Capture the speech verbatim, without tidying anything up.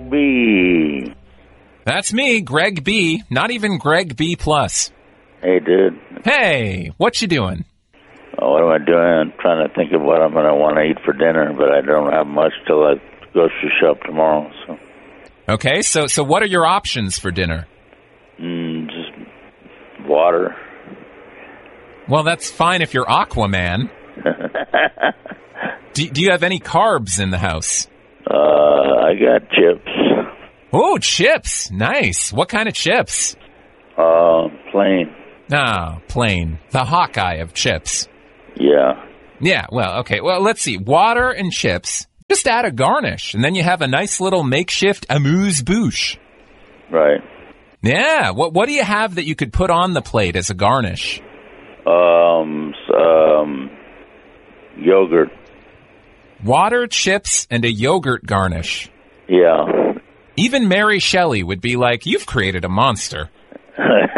Greg B. That's me, Greg B. Not even Greg B plus. Hey, dude. Hey, what you doing? Oh, what am I doing? I'm trying to think of what I'm going to want to eat for dinner, but I don't have much till I grocery shop tomorrow. So. Okay, so so what are your options for dinner? Mm, just water. Well, that's fine if you're Aquaman. do, do you have any carbs in the house? Uh, I got chips. Oh, chips. Nice. What kind of chips? Uh, plain. Ah, plain. The Hawkeye of chips. Yeah. Yeah, well, okay. Well, let's see. Water and chips. Just add a garnish, and then you have a nice little makeshift amuse-bouche. Right. Yeah. What What do you have that you could put on the plate as a garnish? Um, um, yogurt. Water, chips, and a yogurt garnish. Yeah. Even Mary Shelley would be like, you've created a monster.